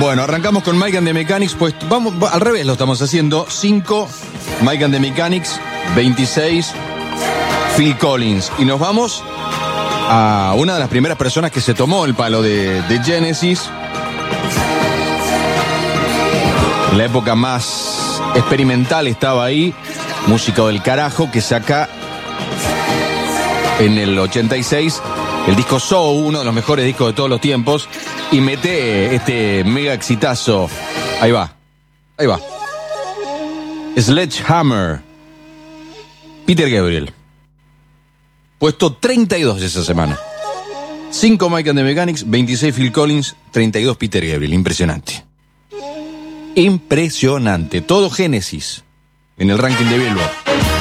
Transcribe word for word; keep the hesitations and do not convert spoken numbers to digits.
Bueno, arrancamos con Mike and the Mechanics, pues vamos, al revés lo estamos haciendo. cinco, Mike and the Mechanics, veintiséis, Phil Collins. Y nos vamos a una de las primeras personas que se tomó el palo de, de Genesis. En la época más experimental estaba ahí, músico del carajo, que saca en el ochenta y seis el disco Soul, uno de los mejores discos de todos los tiempos, y mete este mega exitazo. Ahí va, ahí va. Sledgehammer. Peter Gabriel. Puesto treinta y dos esa semana. cinco Mike and the Mechanics, veintiséis Phil Collins, treinta y dos Peter Gabriel. Impresionante. Impresionante. Todo Genesis en el ranking de Billboard.